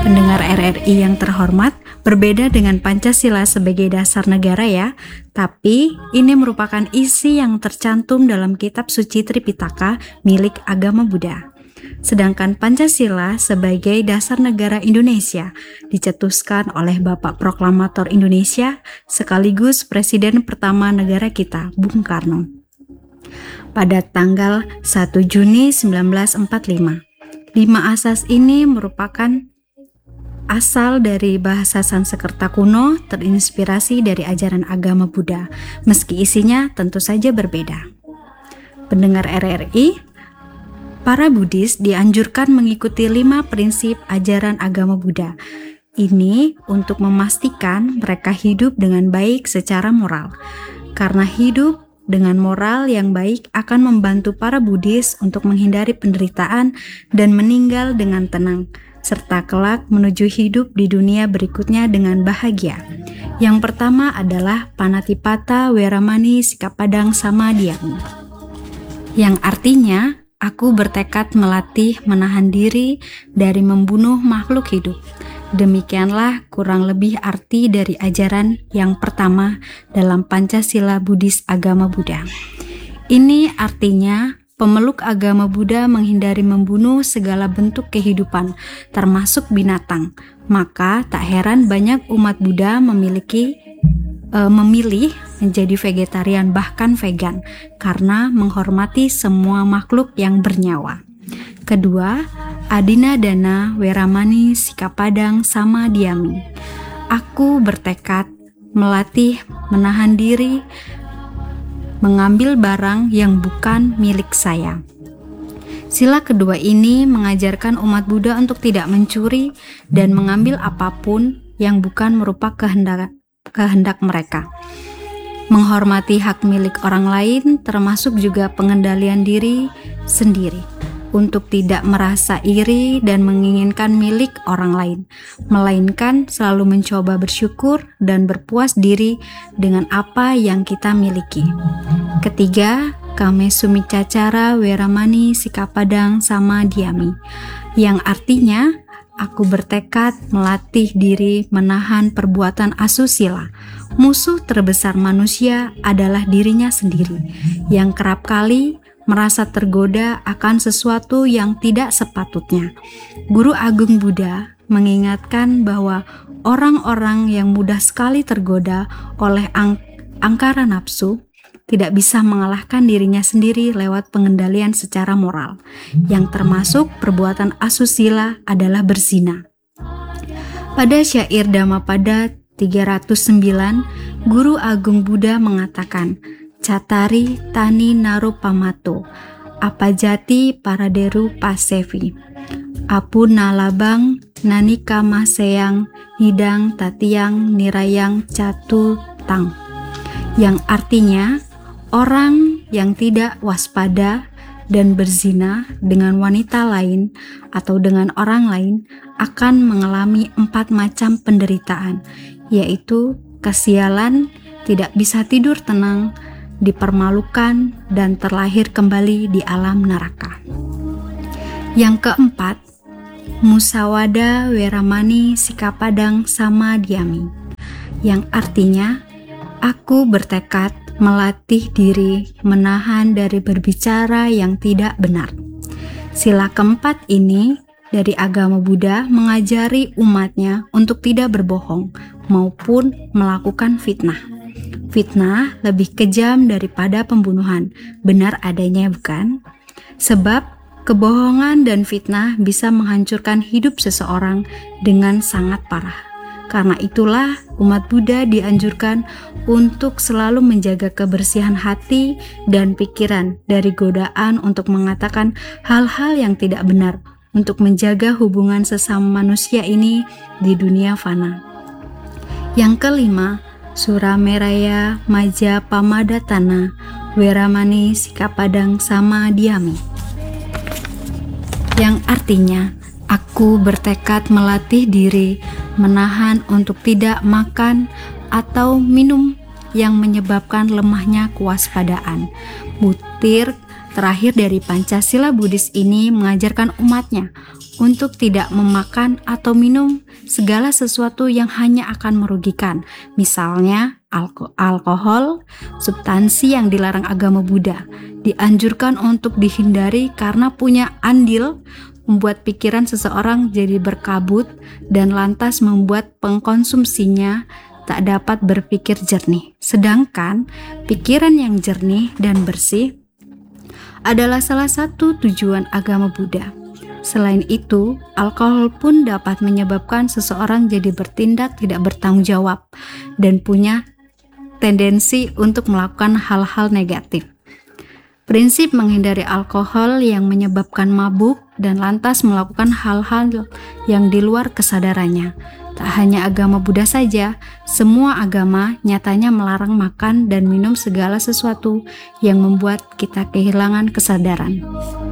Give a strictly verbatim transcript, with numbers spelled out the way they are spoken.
Pendengar R R I yang terhormat, berbeda dengan Pancasila sebagai dasar negara ya, tapi ini merupakan isi yang tercantum dalam kitab suci Tripitaka milik agama Buddha. Sedangkan Pancasila sebagai dasar negara Indonesia dicetuskan oleh Bapak Proklamator Indonesia sekaligus Presiden pertama negara kita, Bung Karno, pada tanggal satu Juni seribu sembilan ratus empat puluh lima. Lima asas ini merupakan asal dari bahasa Sanskerta kuno, terinspirasi dari ajaran agama Buddha, meski isinya tentu saja berbeda. Pendengar R R I, para Buddhis dianjurkan mengikuti lima prinsip ajaran agama Buddha. Ini untuk memastikan mereka hidup dengan baik secara moral. Karena hidup dengan moral yang baik akan membantu para Buddhis untuk menghindari penderitaan dan meninggal dengan tenang, serta kelak menuju hidup di dunia berikutnya dengan bahagia. Yang pertama adalah Panatipata Weramani Sikapadang Samadhyami, yang artinya aku bertekad melatih menahan diri dari membunuh makhluk hidup. Demikianlah kurang lebih arti dari ajaran yang pertama dalam Pancasila Buddhis agama Buddha. Ini artinya pemeluk agama Buddha menghindari membunuh segala bentuk kehidupan, termasuk binatang. Maka tak heran banyak umat Buddha memiliki e, memilih menjadi vegetarian bahkan vegan karena menghormati semua makhluk yang bernyawa. Kedua, Adinadana Weramani Sikapadang Samadhyami. Aku bertekad melatih menahan diri mengambil barang yang bukan milik saya. Sila kedua ini mengajarkan umat Buddha untuk tidak mencuri dan mengambil apapun yang bukan merupakan kehendak, kehendak mereka. Menghormati hak milik orang lain termasuk juga pengendalian diri sendiri, untuk tidak merasa iri dan menginginkan milik orang lain, melainkan selalu mencoba bersyukur dan berpuas diri dengan apa yang kita miliki. Ketiga, Kame Sumicacara Weramani Sikapadang Samadhyami, yang artinya aku bertekad melatih diri menahan perbuatan asusila. Musuh terbesar manusia adalah dirinya sendiri, yang kerap kali merasa tergoda akan sesuatu yang tidak sepatutnya. Guru Agung Buddha mengingatkan bahwa orang-orang yang mudah sekali tergoda oleh ang- angkara nafsu tidak bisa mengalahkan dirinya sendiri lewat pengendalian secara moral, yang termasuk perbuatan asusila adalah berzina. Pada syair Dhammapada tiga ratus sembilan, Guru Agung Buddha mengatakan, Catari tani narupamato, apajati paraderu pasevi, apu nalabang nanika maseyang hidang tatiang nirayang catu tang, yang artinya orang yang tidak waspada dan berzina dengan wanita lain atau dengan orang lain akan mengalami empat macam penderitaan, yaitu kesialan, tidak bisa tidur tenang, dipermalukan, dan terlahir kembali di alam neraka. Yang keempat, Musawada Weramani Sikapadang Samadhyami, yang artinya aku bertekad melatih diri menahan dari berbicara yang tidak benar. Sila keempat ini dari agama Buddha mengajari umatnya untuk tidak berbohong maupun melakukan fitnah. Fitnah lebih kejam daripada pembunuhan, benar adanya bukan? Sebab kebohongan dan fitnah bisa menghancurkan hidup seseorang dengan sangat parah. Karena itulah umat Buddha dianjurkan untuk selalu menjaga kebersihan hati dan pikiran dari godaan untuk mengatakan hal-hal yang tidak benar, untuk menjaga hubungan sesama manusia ini di dunia fana. Yang kelima, Surameraya Maja Pamadatana Weramani Sikapadang Samadhyami, yang artinya aku bertekad melatih diri menahan untuk tidak makan atau minum yang menyebabkan lemahnya kewaspadaan. Butir terakhir dari Pancasila Buddhis ini mengajarkan umatnya untuk tidak memakan atau minum segala sesuatu yang hanya akan merugikan, misalnya alko- alkohol, substansi yang dilarang agama Buddha. Dianjurkan untuk dihindari karena punya andil membuat pikiran seseorang jadi berkabut dan lantas membuat pengkonsumsinya tak dapat berpikir jernih. Sedangkan pikiran yang jernih dan bersih adalah salah satu tujuan agama Buddha. Selain itu, alkohol pun dapat menyebabkan seseorang jadi bertindak tidak bertanggung jawab dan punya tendensi untuk melakukan hal-hal negatif. Prinsip menghindari alkohol yang menyebabkan mabuk dan lantas melakukan hal-hal yang di luar kesadarannya. Tak hanya agama Buddha saja, semua agama nyatanya melarang makan dan minum segala sesuatu yang membuat kita kehilangan kesadaran.